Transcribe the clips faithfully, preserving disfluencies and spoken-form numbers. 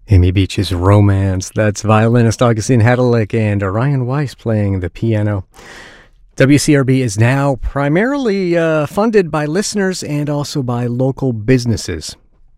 Amy Beach's Romance. That's violinist Augustine Hedelick and Orion Weiss playing the piano. W C R B is now primarily uh, funded by listeners and also by local businesses.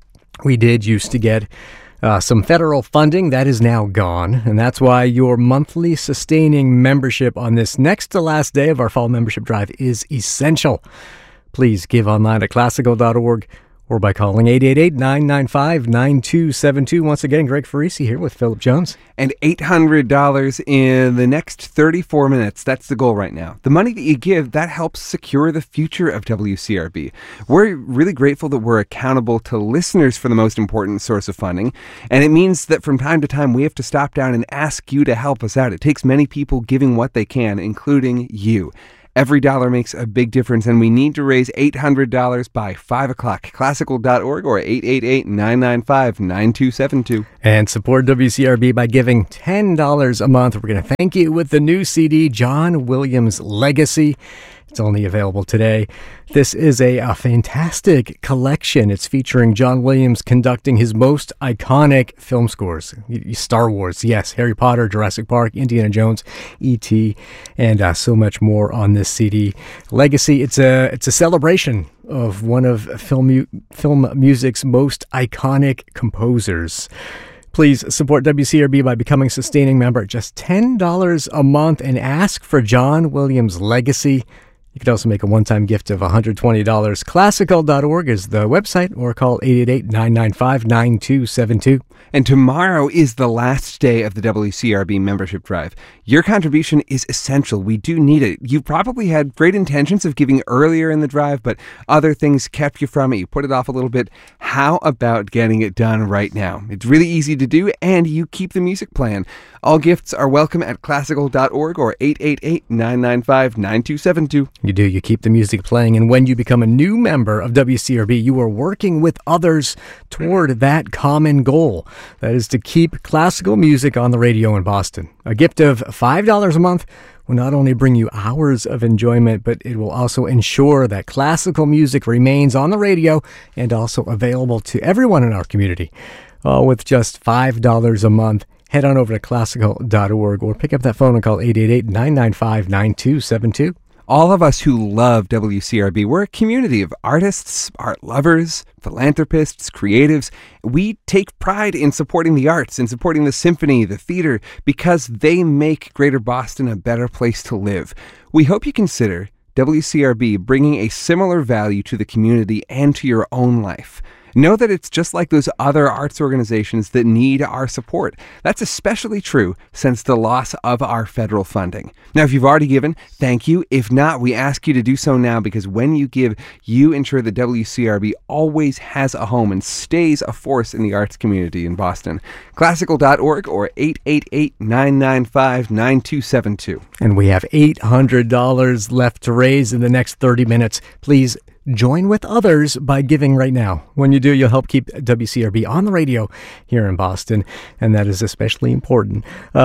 We did used to get uh, some federal funding. That is now gone, and that's why your monthly sustaining membership on this next to last day of our fall membership drive is essential. Please give online at classical dot org or by calling eight eight eight, nine nine five, nine two seven two. Once again, Greg Farisi here with Philip Jones. And eight hundred dollars in the next thirty-four minutes. That's the goal right now. The money that you give, that helps secure the future of W C R B. We're really grateful that we're accountable to listeners for the most important source of funding. And it means that from time to time, we have to stop down and ask you to help us out. It takes many people giving what they can, including you. Every dollar makes a big difference, and we need to raise eight hundred dollars by five o'clock. classical dot org or eight eight eight, nine nine five, nine two seven two. And support W C R B by giving ten dollars a month. We're going to thank you with the new C D, John Williams Legacy. It's only available today. This is a, a fantastic collection. It's featuring John Williams conducting his most iconic film scores. Star Wars, yes, Harry Potter, Jurassic Park, Indiana Jones, E T, and uh, so much more on this C D. Legacy, it's a it's a celebration of one of film, mu- film music's most iconic composers. Please support W C R B by becoming a sustaining member at just ten dollars a month and ask for John Williams Legacy. You could also make a one-time gift of one hundred twenty dollars. classical dot org is the website, or call eight eight eight, nine nine five, nine two seven two. And tomorrow is the last day of the W C R B membership drive. Your contribution is essential. We do need it. You probably had great intentions of giving earlier in the drive, but other things kept you from it. You put it off a little bit. How about getting it done right now? It's really easy to do, and you keep the music playing. All gifts are welcome at classical dot org or eight eight eight, nine nine five, nine two seven two. You do. You keep the music playing, and when you become a new member of W C R B, you are working with others toward that common goal. That is to keep classical music on the radio in Boston. A gift of five dollars a month will not only bring you hours of enjoyment, but it will also ensure that classical music remains on the radio and also available to everyone in our community. Uh, with just five dollars a month, head on over to classical dot org or pick up that phone and call eight eight eight, nine nine five, nine two seven two. All of us who love W C R B, we're a community of artists, art lovers, philanthropists, creatives. We take pride in supporting the arts and supporting the symphony, the theater, because they make Greater Boston a better place to live. We hope you consider W C R B bringing a similar value to the community and to your own life. Know that it's just like those other arts organizations that need our support. That's especially true since the loss of our federal funding. Now, if you've already given, thank you. If not, we ask you to do so now, because when you give, you ensure that W C R B always has a home and stays a force in the arts community in Boston. classical dot org or eight eight eight, nine nine five, nine two seven two. And we have eight hundred dollars left to raise in the next thirty minutes. Please join with others by giving right now. When you do, you'll help keep W C R B on the radio here in Boston, and that is especially important.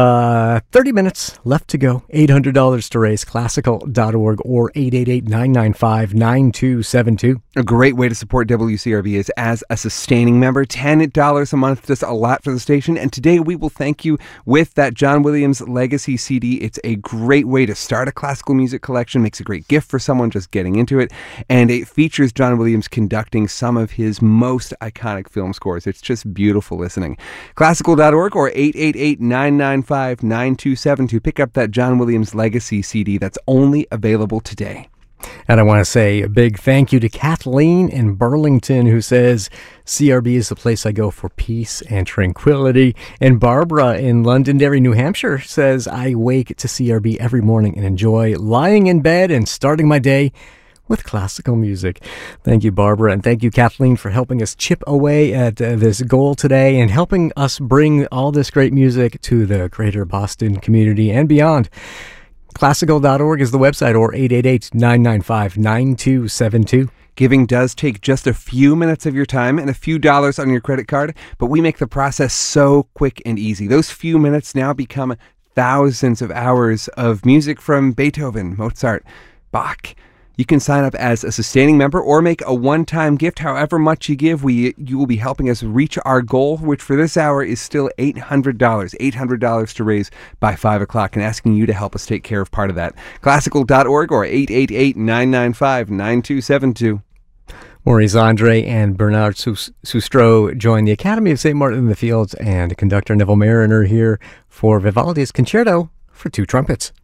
Uh, thirty minutes left to go. eight hundred dollars to raise. classical dot org or eight eight eight, nine nine five, nine two seven two. A great way to support W C R B is as a sustaining member. ten dollars a month does a lot for the station, and today we will thank you with that John Williams Legacy C D. It's a great way to start a classical music collection, makes a great gift for someone just getting into it, and it features John Williams conducting some of his most iconic film scores. It's just beautiful listening. classical dot org or eight eight eight, nine nine five, nine two seven two. Pick up that John Williams Legacy C D that's only available today. And I want to say a big thank you to Kathleen in Burlington, who says, C R B is the place I go for peace and tranquility. And Barbara in Londonderry, New Hampshire says, I wake to C R B every morning and enjoy lying in bed and starting my day with classical music. Thank you, Barbara, and thank you, Kathleen, for helping us chip away at uh, this goal today and helping us bring all this great music to the greater Boston community and beyond. classical dot org is the website, or eight eight eight, nine nine five, nine two seven two. Giving does take just a few minutes of your time and a few dollars on your credit card, but we make the process so quick and easy. Those few minutes now become thousands of hours of music from Beethoven, Mozart, Bach. You can sign up as a sustaining member or make a one-time gift. However much you give, we you will be helping us reach our goal, which for this hour is still eight hundred dollars. eight hundred dollars to raise by five o'clock, and asking you to help us take care of part of that. Classical dot org or eight eight eight, nine nine five, nine two seven two. Maurice Andre and Bernard Sustro join the Academy of Saint Martin in the Fields, and conductor Neville Mariner here for Vivaldi's Concerto for Two Trumpets.